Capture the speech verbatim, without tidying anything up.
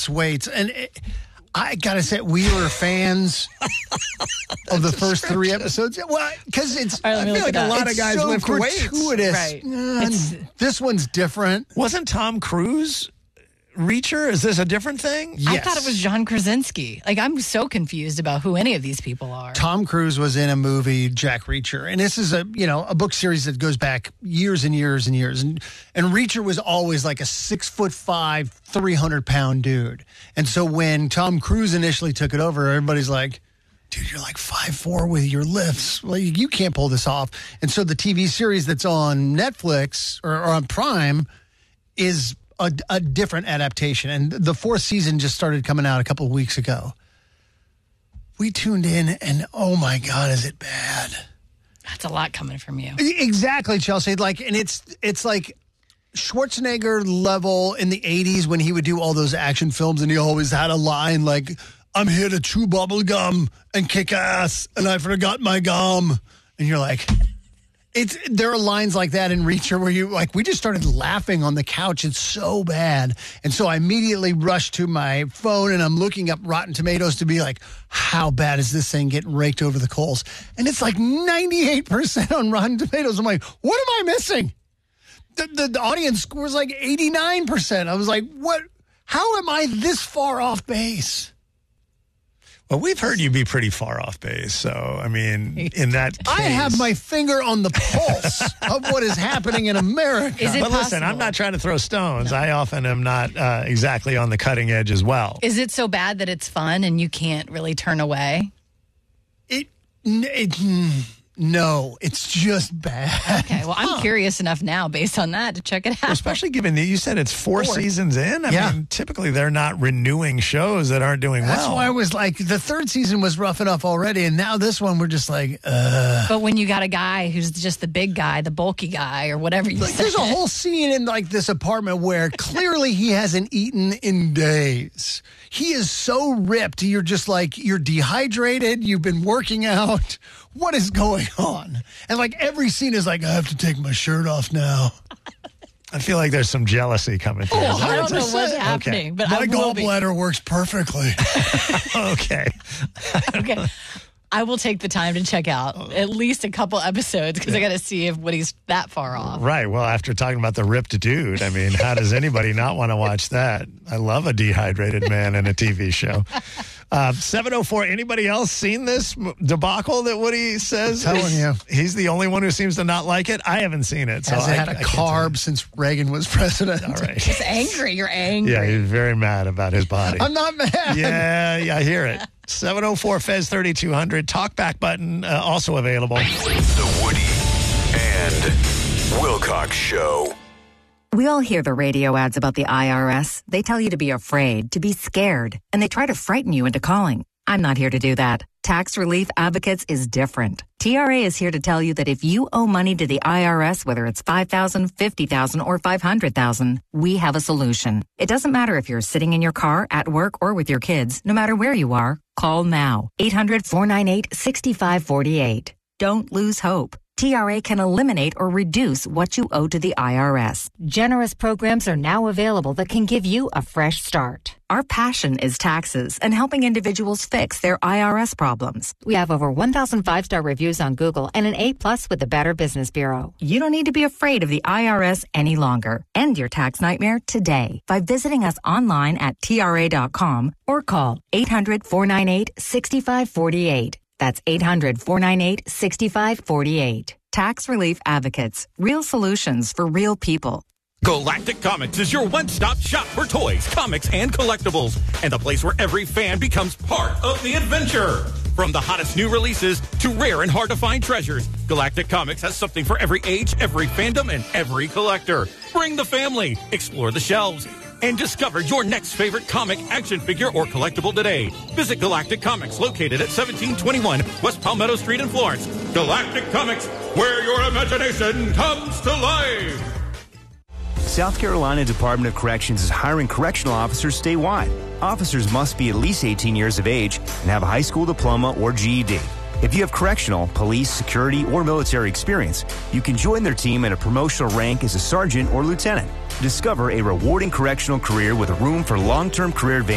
lost weight. And it, I got to say, we were fans of the first three episodes. Well, because it's, right, I feel like a that. lot It's of guys so lift gratuitous. weights. Right. Uh, this one's different. Wasn't Tom Cruise Reacher? Is this a different thing? Yes. I thought it was John Krasinski. Like, I'm so confused about who any of these people are. Tom Cruise was in a movie, Jack Reacher, and this is a you know a book series that goes back years and years and years. And and Reacher was always like a six foot five, three hundred pound dude. And so when Tom Cruise initially took it over, everybody's like, "Dude, you're like five four with your lifts. Like you can't pull this off." And so the T V series that's on Netflix or, or on Prime is A, a different adaptation. And the fourth season just started coming out a couple of weeks ago. We tuned in and oh my God, is it bad? That's a lot coming from you. Exactly, Chelsea. Like, and it's it's like Schwarzenegger level in the eighties when he would do all those action films and he always had a line like, "I'm here to chew bubble gum and kick ass and I forgot my gum." And you're like, It's there are lines like that in Reacher where you like we just started laughing on the couch. It's so bad. And so I immediately rushed to my phone and I'm looking up Rotten Tomatoes to be like, how bad is this thing getting raked over the coals? And it's like ninety-eight percent on Rotten Tomatoes. I'm like, what am I missing? The, the, the audience score is like eighty-nine percent. I was like, what? How am I this far off base? Well, we've heard you be pretty far off base. So, I mean, in that case. I have my finger on the pulse of what is happening in America. Is it But listen, possible? I'm not trying to throw stones. No. I often am not uh, exactly on the cutting edge as well. Is it so bad that it's fun and you can't really turn away? It, it, mm, no, it's just bad. Okay, well, I'm Huh. curious enough now based on that to check it out. Especially given that you said it's four, Four. seasons in. I Yeah. mean, typically they're not renewing shows that aren't doing That's well. why I was like, the third season was rough enough already, and now this one we're just like, uh. But when you got a guy who's just the big guy, the bulky guy, or whatever you Like, say. there's a whole scene in like this apartment where clearly he hasn't eaten in days. He is so ripped. You're just like, you're dehydrated. You've been working out. What is going on? And like every scene is like, I have to take my shirt off now. I feel like there's some jealousy coming through. Oh, I don't know what's Okay. happening, but My I will be. gallbladder works perfectly. Okay. Okay. I will take the time to check out at least a couple episodes because I got to see if Woody's that far off. Right. Well, after talking about the ripped dude, I mean, how does anybody not want to watch that? I love a dehydrated man in a T V show. Uh, seven oh four, anybody else seen this debacle that Woody says? I'm telling you. He's the only one who seems to not like it. I haven't seen it. So Hasn't I, had a I can't tell carb you. since Reagan was president. All right. Just angry. You're angry. Yeah, he's very mad about his body. I'm not mad. Yeah, yeah, I hear it. seven oh four Fez thirty-two hundred. Talkback button uh, also available. The Woody and Wilcox Show. We all hear the radio ads about the I R S. They tell you to be afraid, to be scared, and they try to frighten you into calling. I'm not here to do that. Tax Relief Advocates is different. T R A is here to tell you that if you owe money to the I R S, whether it's five thousand dollars, fifty thousand dollars, or five hundred thousand dollars, we have a solution. It doesn't matter if you're sitting in your car, at work, or with your kids. No matter where you are, call now. eight hundred, four nine eight, six five four eight. Don't lose hope. T R A can eliminate or reduce what you owe to the I R S. Generous programs are now available that can give you a fresh start. Our passion is taxes and helping individuals fix their I R S problems. We have over one thousand five-star reviews on Google and an A-plus with the Better Business Bureau. You don't need to be afraid of the I R S any longer. End your tax nightmare today by visiting us online at T R A dot com or call eight hundred, four nine eight, six five four eight. That's eight hundred, four nine eight, six five four eight. Tax Relief Advocates. Real solutions for real people. Galactic Comics is your one-stop shop for toys, comics, and collectibles, and the place where every fan becomes part of the adventure. From the hottest new releases to rare and hard-to-find treasures, Galactic Comics has something for every age, every fandom, and every collector. Bring the family, explore the shelves, and discover your next favorite comic, action figure, or collectible today. Visit Galactic Comics, located at seventeen twenty-one West Palmetto Street in Florence. Galactic Comics, where your imagination comes to life. South Carolina Department of Corrections is hiring correctional officers statewide. Officers must be at least eighteen years of age and have a high school diploma or G E D. If you have correctional, police, security, or military experience, you can join their team at a promotional rank as a sergeant or lieutenant. Discover a rewarding correctional career with a room for long-term career advancement.